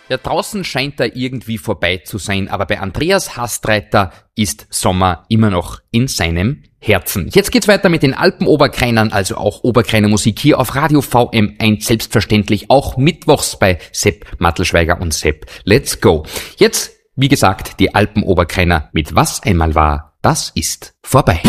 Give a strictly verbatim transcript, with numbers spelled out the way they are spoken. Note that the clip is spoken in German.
Ja, draußen scheint er irgendwie vorbei zu sein, aber bei Andreas Hastreiter ist Sommer immer noch in seinem Herzen. Jetzt geht's weiter mit den Alpenoberkreinern, also auch Oberkreiner Musik hier auf Radio V M eins, selbstverständlich auch mittwochs bei Sepp Mattelschweiger und Sepp. Let's go. Jetzt, wie gesagt, die Alpenoberkreiner mit Was einmal war, das ist vorbei.